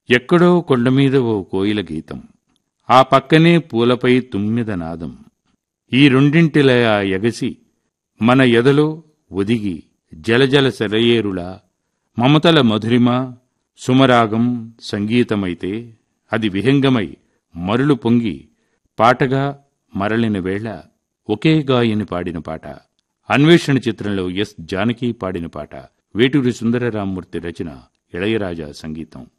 ఎక్కడో కొండమీద ఓ కోయిల గీతం, ఆ పక్కనే పూలపై తుమ్మెద నాదం. ఈ రెండింటిల ఎగసి మన ఎదలో ఒదిగి జలజల సెలయేరులా మమతల మధురిమ సుమరాగం సంగీతమైతే అది విహంగమై మరులు పొంగి పాటగా మరలిన వేళ ఒకే గాయని పాడిన పాట. అన్వేషణ చిత్రంలో ఎస్ జానకి పాడిన పాట. వేటూరి సుందరరామ్మూర్తి రచన, ఇళయరాజా సంగీతం.